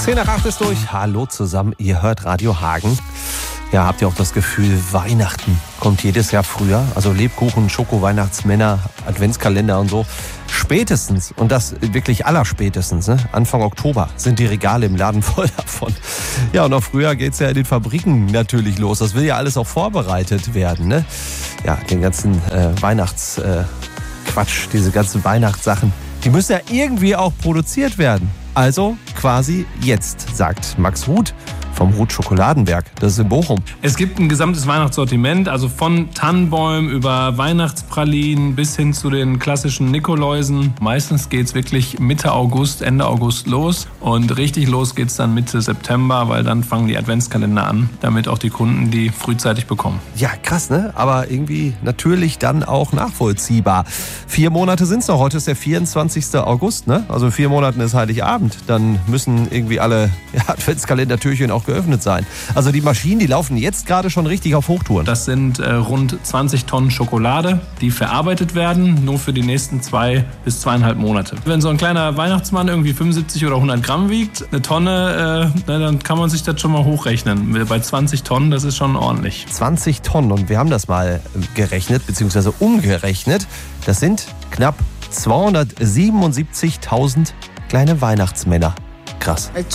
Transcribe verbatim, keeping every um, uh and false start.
zehn nach acht ist durch. Hallo zusammen, ihr hört Radio Hagen. Ja, habt ihr auch das Gefühl, Weihnachten kommt jedes Jahr früher? Also Lebkuchen, Schoko-Weihnachtsmänner, Adventskalender und so. Spätestens, und das wirklich allerspätestens, ne? Anfang Oktober sind die Regale im Laden voll davon. Ja, und auch früher geht's ja in den Fabriken natürlich los. Das will ja alles auch vorbereitet werden, ne? Ja, den ganzen äh, Weihnachtsquatsch, äh, diese ganzen Weihnachtssachen, die müssen ja irgendwie auch produziert werden. Also quasi jetzt, sagt Max Ruth vom Ruth Schokoladenwerk. Das ist in Bochum. Es gibt ein gesamtes Weihnachtssortiment, also von Tannenbäumen über Weihnachtspralinen bis hin zu den klassischen Nikoläusen. Meistens geht es wirklich Mitte August, Ende August los und richtig los geht es dann Mitte September, weil dann fangen die Adventskalender an, damit auch die Kunden die frühzeitig bekommen. Ja, krass, ne? Aber irgendwie natürlich dann auch nachvollziehbar. Vier Monate sind es noch. Heute ist der vierundzwanzigster August, ne? Also in vier Monaten ist Heiligabend. Dann müssen irgendwie alle ja, Adventskalendertürchen auch geöffnet sein. Also die Maschinen, die laufen jetzt gerade schon richtig auf Hochtouren. Das sind äh, rund zwanzig Tonnen Schokolade, die verarbeitet werden, nur für die nächsten zwei bis zweieinhalb Monate. Wenn so ein kleiner Weihnachtsmann irgendwie fünfundsiebzig oder hundert Gramm wiegt, eine Tonne, äh, na, dann kann man sich das schon mal hochrechnen. Bei zwanzig Tonnen, das ist schon ordentlich. zwanzig Tonnen, und wir haben das mal gerechnet, beziehungsweise umgerechnet. Das sind knapp zweihundertsiebenundsiebzigtausend kleine Weihnachtsmänner. Krass.